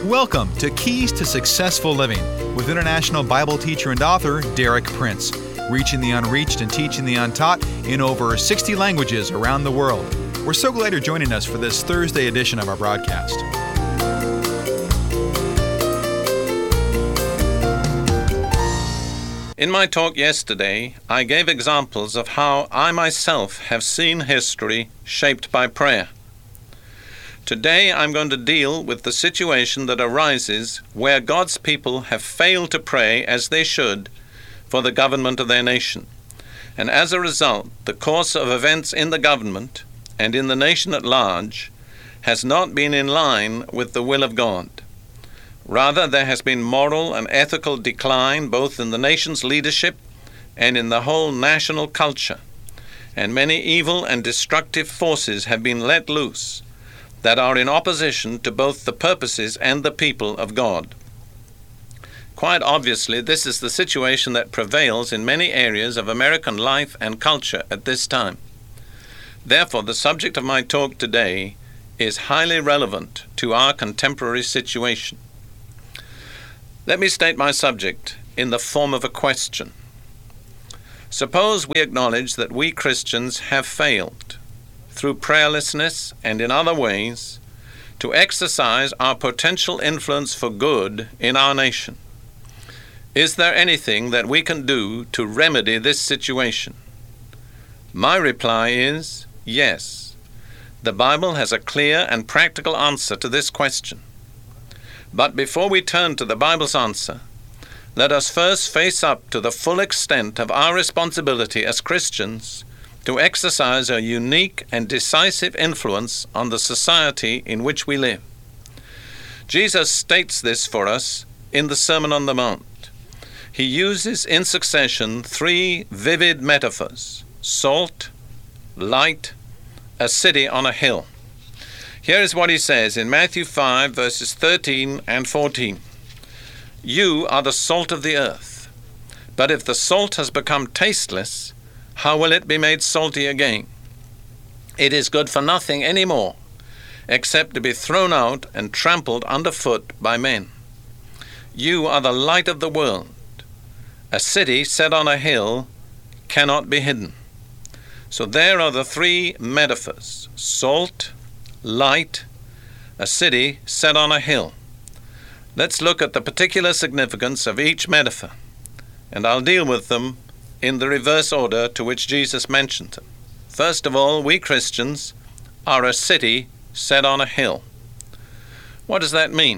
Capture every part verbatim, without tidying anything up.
Welcome to Keys to Successful Living with international Bible teacher and author Derek Prince, reaching the unreached and teaching the untaught in over sixty languages around the world. We're so glad you're joining us for this Thursday edition of our broadcast. In my talk yesterday, I gave examples of how I myself have seen history shaped by prayer. Today I'm going to deal with the situation that arises where God's people have failed to pray as they should for the government of their nation. And as a result, the course of events in the government and in the nation at large has not been in line with the will of God. Rather, there has been moral and ethical decline both in the nation's leadership and in the whole national culture. And many evil and destructive forces have been let loose that are in opposition to both the purposes and the people of God. Quite obviously, this is the situation that prevails in many areas of American life and culture at this time. Therefore, the subject of my talk today is highly relevant to our contemporary situation. Let me state my subject in the form of a question. Suppose we acknowledge that we Christians have failed, through prayerlessness and in other ways, to exercise our potential influence for good in our nation. Is there anything that we can do to remedy this situation? My reply is yes. The Bible has a clear and practical answer to this question. But before we turn to the Bible's answer, let us first face up to the full extent of our responsibility as Christians to exercise a unique and decisive influence on the society in which we live. Jesus states this for us in the Sermon on the Mount. He uses in succession three vivid metaphors: salt, light, a city on a hill. Here is what he says in Matthew five, verses thirteen and fourteen. You are the salt of the earth, but if the salt has become tasteless, how will it be made salty again? It is good for nothing any more, except to be thrown out and trampled underfoot by men. You are the light of the world. A city set on a hill cannot be hidden. So there are the three metaphors: salt, light, a city set on a hill. Let's look at the particular significance of each metaphor, and I'll deal with them in the reverse order to which Jesus mentioned them. First of all, we Christians are a city set on a hill. What does that mean?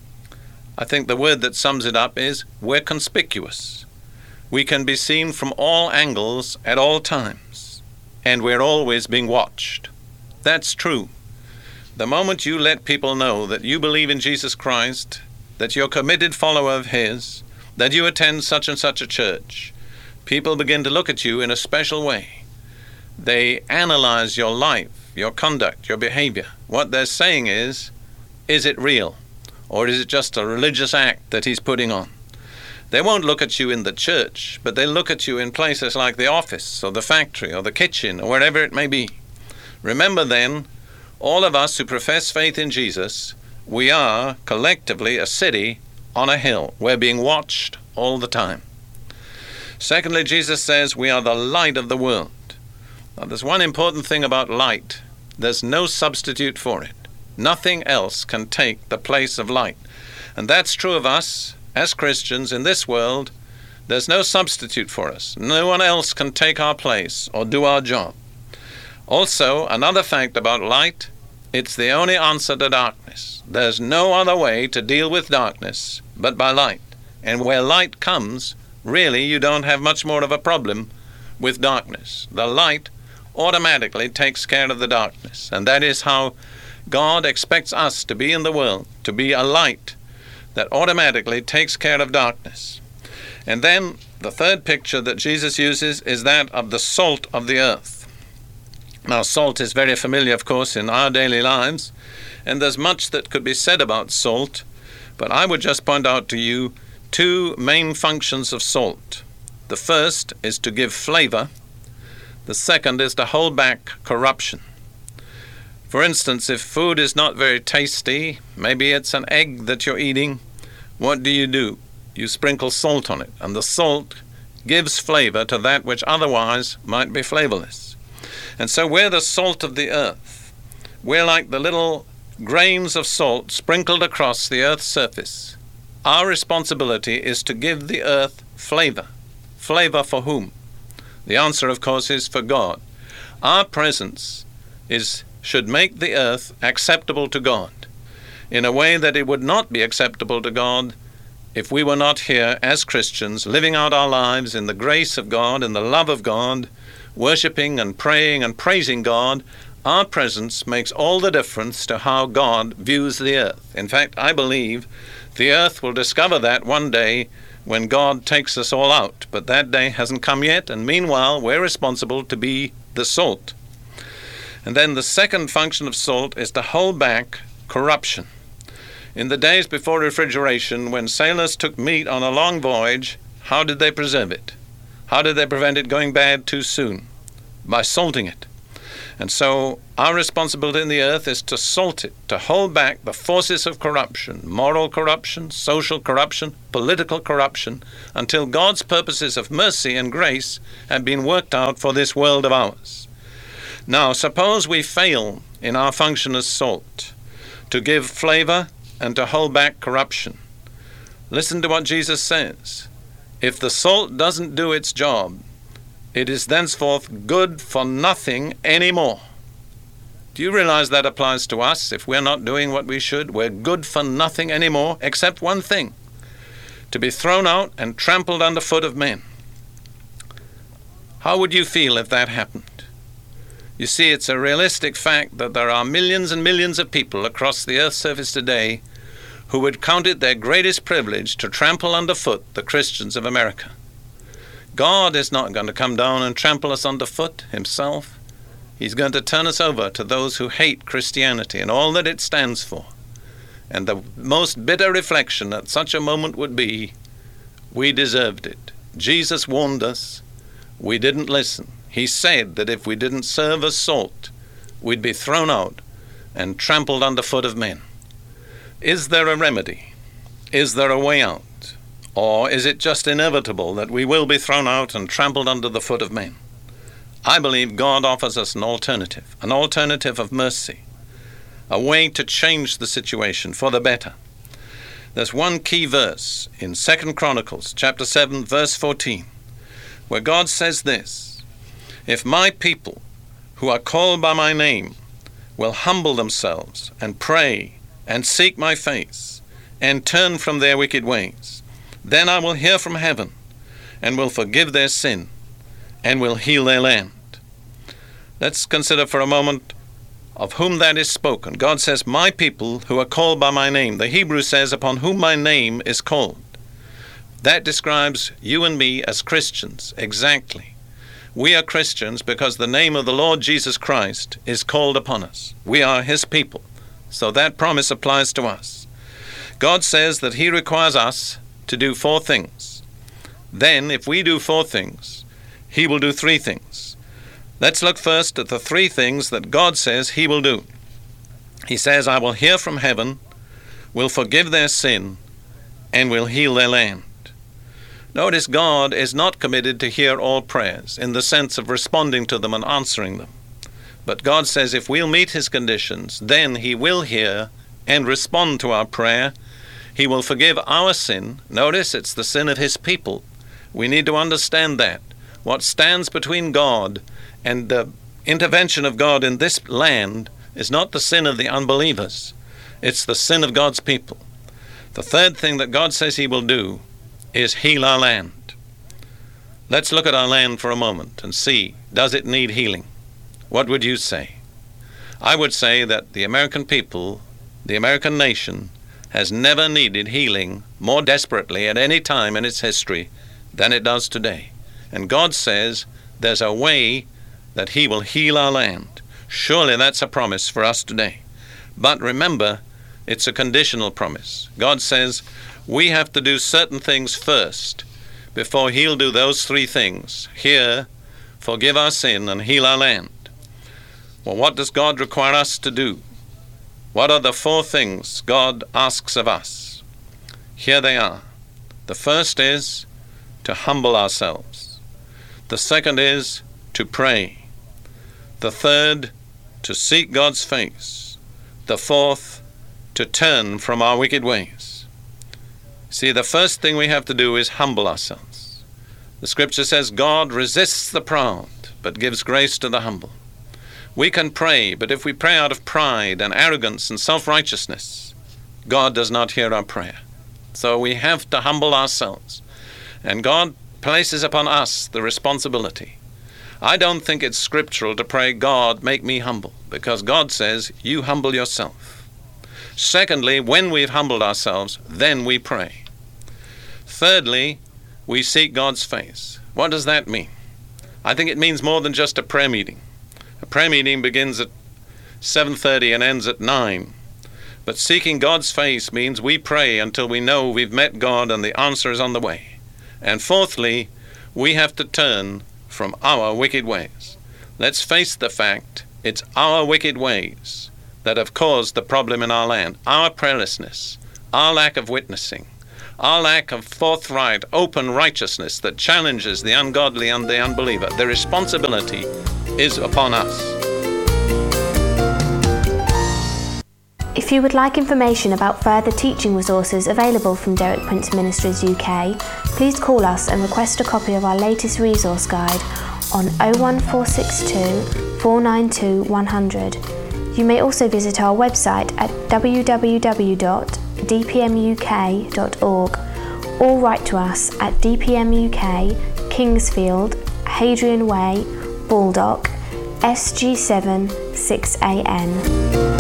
I think the word that sums it up is we're conspicuous. We can be seen from all angles at all times, and we're always being watched. That's true. The moment you let people know that you believe in Jesus Christ, that you're a committed follower of His, that you attend such and such a church, people begin to look at you in a special way. They analyze your life, your conduct, your behavior. What they're saying is, is it real? Or is it just a religious act that he's putting on? They won't look at you in the church, but they look at you in places like the office or the factory or the kitchen or wherever it may be. Remember then, all of us who profess faith in Jesus, we are collectively a city on a hill. We're being watched all the time. Secondly, Jesus says we are the light of the world. Now, there's one important thing about light. There's no substitute for it. Nothing else can take the place of light. And that's true of us as Christians in this world. There's no substitute for us. No one else can take our place or do our job. Also, another fact about light, it's the only answer to darkness. There's no other way to deal with darkness but by light. And where light comes, really, you don't have much more of a problem with darkness. The light automatically takes care of the darkness. And that is how God expects us to be in the world, to be a light that automatically takes care of darkness. And then the third picture that Jesus uses is that of the salt of the earth. Now, salt is very familiar, of course, in our daily lives, and there's much that could be said about salt, but I would just point out to you two main functions of salt. The first is to give flavor. The second is to hold back corruption. For instance, if food is not very tasty, maybe it's an egg that you're eating, what do you do? You sprinkle salt on it, and the salt gives flavor to that which otherwise might be flavorless. And so we're the salt of the earth. We're like the little grains of salt sprinkled across the earth's surface. Our responsibility is to give the earth flavor. Flavor for whom? The answer, of course, is for God. Our presence is should make the earth acceptable to God in a way that it would not be acceptable to God if we were not here as Christians, living out our lives in the grace of God, in the love of God, worshiping and praying and praising God. Our presence makes all the difference to how God views the earth. In fact, I believe the earth will discover that one day when God takes us all out. But that day hasn't come yet, and meanwhile, we're responsible to be the salt. And then the second function of salt is to hold back corruption. In the days before refrigeration, when sailors took meat on a long voyage, how did they preserve it? How did they prevent it going bad too soon? By salting it. And so our responsibility in the earth is to salt it, to hold back the forces of corruption, moral corruption, social corruption, political corruption, until God's purposes of mercy and grace have been worked out for this world of ours. Now, suppose we fail in our function as salt, to give flavor and to hold back corruption. Listen to what Jesus says. If the salt doesn't do its job, it is thenceforth good for nothing anymore. Do you realize that applies to us? If we're not doing what we should, we're good for nothing anymore, except one thing: to be thrown out and trampled underfoot of men. How would you feel if that happened? You see, it's a realistic fact that there are millions and millions of people across the earth's surface today who would count it their greatest privilege to trample underfoot the Christians of America. God is not going to come down and trample us underfoot himself. He's going to turn us over to those who hate Christianity and all that it stands for. And the most bitter reflection at such a moment would be, we deserved it. Jesus warned us. We didn't listen. He said that if we didn't serve as salt, we'd be thrown out and trampled underfoot of men. Is there a remedy? Is there a way out? Or is it just inevitable that we will be thrown out and trampled under the foot of men? I believe God offers us an alternative, an alternative of mercy, a way to change the situation for the better. There's one key verse in Second Chronicles chapter seven, verse fourteen, where God says this: if my people who are called by my name will humble themselves and pray and seek my face and turn from their wicked ways, then I will hear from heaven and will forgive their sin and will heal their land. Let's consider for a moment of whom that is spoken. God says, my people who are called by my name. The Hebrew says, upon whom my name is called. That describes you and me as Christians exactly. We are Christians because the name of the Lord Jesus Christ is called upon us. We are his people. So that promise applies to us. God says that he requires us to do four things. Then, if we do four things, he will do three things. Let's look first at the three things that God says he will do. He says, I will hear from heaven, will forgive their sin, and will heal their land. Notice God is not committed to hear all prayers in the sense of responding to them and answering them. But God says if we'll meet his conditions, then he will hear and respond to our prayer. He will forgive our sin. Notice it's the sin of his people. We need to understand that. What stands between God and the intervention of God in this land is not the sin of the unbelievers. It's the sin of God's people. The third thing that God says he will do is heal our land. Let's look at our land for a moment and see, does it need healing? What would you say? I would say that the American people, the American nation, has never needed healing more desperately at any time in its history than it does today. And God says there's a way that he will heal our land. Surely that's a promise for us today. But remember, it's a conditional promise. God says we have to do certain things first before he'll do those three things: hear, forgive our sin, and heal our land. Well, what does God require us to do? What are the four things God asks of us? Here they are. The first is to humble ourselves. The second is to pray. The third, to seek God's face. The fourth, to turn from our wicked ways. See, the first thing we have to do is humble ourselves. The scripture says God resists the proud, but gives grace to the humble. We can pray, but if we pray out of pride and arrogance and self-righteousness, God does not hear our prayer. So we have to humble ourselves. And God places upon us the responsibility. I don't think it's scriptural to pray, God, make me humble, because God says, you humble yourself. Secondly, when we've humbled ourselves, then we pray. Thirdly, we seek God's face. What does that mean? I think it means more than just a prayer meeting. A prayer meeting begins at seven thirty and ends at nine. But seeking God's face means we pray until we know we've met God and the answer is on the way. And fourthly, we have to turn from our wicked ways. Let's face the fact, it's our wicked ways that have caused the problem in our land. Our prayerlessness, our lack of witnessing, our lack of forthright, open righteousness that challenges the ungodly and the unbeliever. The responsibility is upon us. If you would like information about further teaching resources available from Derek Prince Ministries U K, please call us and request a copy of our latest resource guide on oh one four six two, four nine two, one hundred. You may also visit our website at w w w dot d p m u k dot org or write to us at D P M U K, Kingsfield, Hadrian Way, Baldock, S G seven six A N.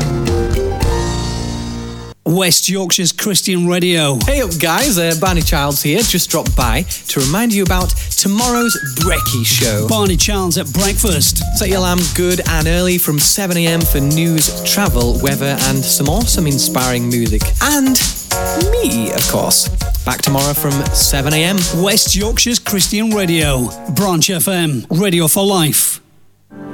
West Yorkshire's Christian Radio. Hey up guys, uh, Barney Childs here, just dropped by to remind you about tomorrow's Brekkie Show. Barney Childs at breakfast. Set your alarm good and early from seven a m for news, travel, weather and some awesome inspiring music. And me, of course. Back tomorrow from seven a m. West Yorkshire's Christian Radio. Branch F M. Radio for Life.